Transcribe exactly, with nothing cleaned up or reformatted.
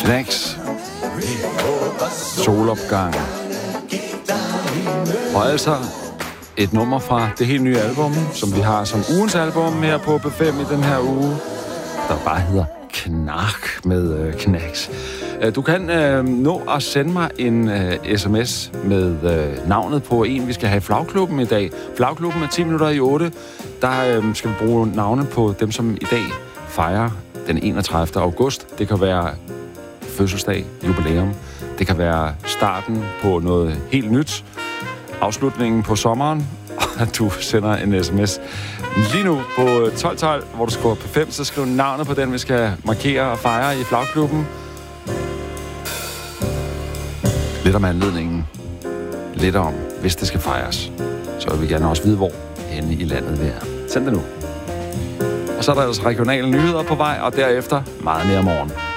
Knacks. Solopgang. Og altså et nummer fra det helt nye album, som vi har som ugens album her på B fem i den her uge, der bare hedder Knark med øh, Knacks. Du kan øh, nå at sende mig en øh, sms med øh, navnet på en, vi skal have i Flagklubben i dag. Flagklubben er ti minutter i otte. Der øh, skal vi bruge navnet på dem, som i dag fejrer den enogtredivte august. Det kan være fødselsdag, jubilæum. Det kan være starten på noget helt nyt. Afslutningen på sommeren. Og du sender en sms lige nu på tolv tolv, hvor du skriver P fem, så skriv navnet på den, vi skal markere og fejre i Flagklubben. Lidt om anledningen. Lidt om, hvis det skal fejres. Så vil vi gerne også vide, hvor henne i landet vi er. Send det nu. Og så er der altså regionale nyheder på vej, og derefter meget mere morgen.